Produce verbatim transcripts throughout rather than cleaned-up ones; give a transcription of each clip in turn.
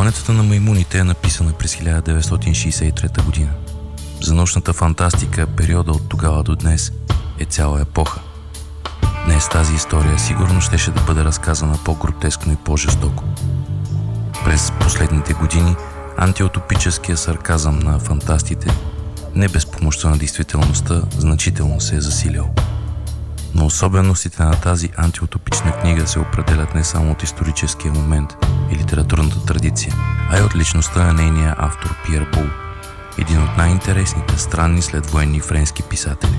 Планетата на маймуните е написана през хиляда деветстотин шейсет и трета година. За научната фантастика периода от тогава до днес е цяла епоха. Днес тази история сигурно щеше да бъде разказана по-гротескно и по-жестоко. През последните години антиутопическия сарказъм на фантастите, не без помощта на действителността, значително се е засилял. Но особеностите на тази антиутопична книга се определят не само от историческия момент и литературната традиция, а и от личността на нейния автор Пиер Бул, един от най-интересните странни следвоенни френски писатели.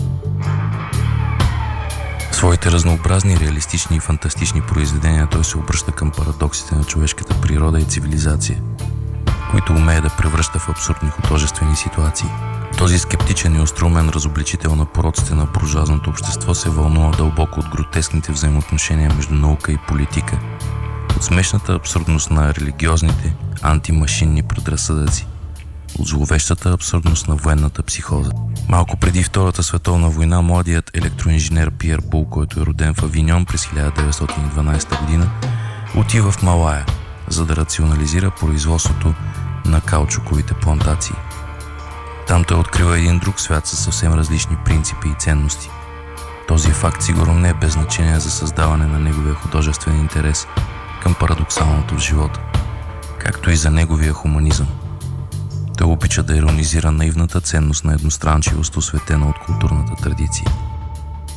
В своите разнообразни, реалистични и фантастични произведения той се обръща към парадоксите на човешката природа и цивилизация, които умее да превръща в абсурдни художествени ситуации. Този скептичен и остроумен разобличител на пороците на буржоазното общество се вълнува дълбоко от гротескните взаимоотношения между наука и политика, от смешната абсурдност на религиозните антимашинни предразсъдъци, от зловещата абсурдност на военната психоза. Малко преди Втората световна война, младият електроинженер Пиер Бул, който е роден в Авиньон през хиляда деветстотин и дванадесета година, отива в Малая, за да рационализира производството на каучуковите плантации. Там той открива един друг свят със съвсем различни принципи и ценности. Този факт сигурно не е без значение за създаване на неговия художествен интерес към парадоксалното в живота, както и за неговия хуманизъм. Той обича да иронизира наивната ценност на едностранчивост, осветена от културната традиция.